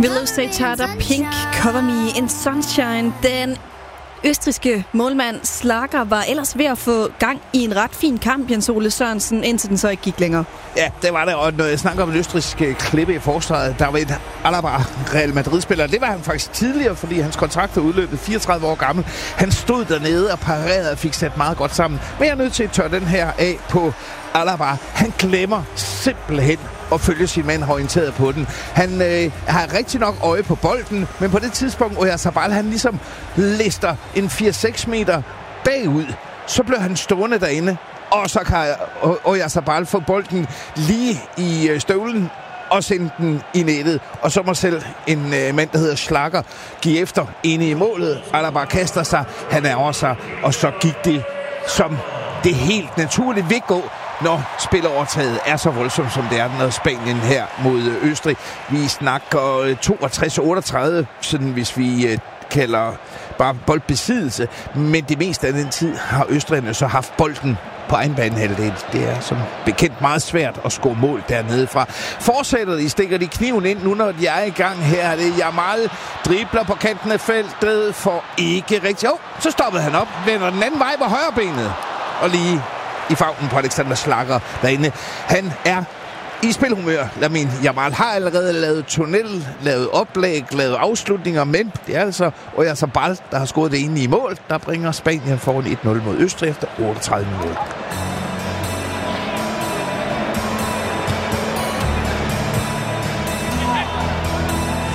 Willow Seychard, Pink, Cover Me in Sunshine. Den østrigske målmand Schlager var ellers ved at få gang i en ret fin kamp, Jens Ole Sørensen, indtil den så ikke gik længere. Ja, det var det, og når jeg snakker om en østrigsk klippe i forsvaret, der var et Alaba Real Madrid-spiller. Det var han faktisk tidligere, fordi hans kontrakt er udløbet, 34 år gammel. Han stod dernede og parerede og fik sat meget godt sammen. Men jeg er nødt til at tørre den her af på Alaba. Han glemmer simpelthen at følge sin mand orienteret på den. Han har rigtig nok øje på bolden, men på det tidspunkt, Oyarzabal, han ligesom lister en 4-6 meter bagud, så blev han stående derinde, og så kan Oyarzabal få bolden lige i støvlen og sende den i nettet. Og så må selv en mand, der hedder Schlager, give efter inde i målet. Alaba kaster sig, han ærger sig, og så gik det, som det helt naturligt vil gå, når spilovertaget er så voldsomt, som det er, når Spanien her mod Østrig. Vi snakker 62-38, sådan hvis vi kalder bare boldbesiddelse. Men det meste af den tid har østrigerne så haft bolden på egen banehalvdel. Det er som bekendt meget svært at score mål dernede fra. Fortsætter de, stikker de kniven ind nu, når de er i gang her. Det er Yamal, dribler på kanten af feltet, for ikke rigtigt. Så stoppede han op, vender den anden vej på højrebenet. Og lige i favnen på Alexander Schlager derinde. Han er i spilhumør. Lamine Yamal har allerede lavet tunnel, lavet oplæg, lavet afslutninger, men det er altså Oyarzabal, der har scoret det ene i mål, der bringer Spanien foran 1-0 mod Østrig efter 38 minutter.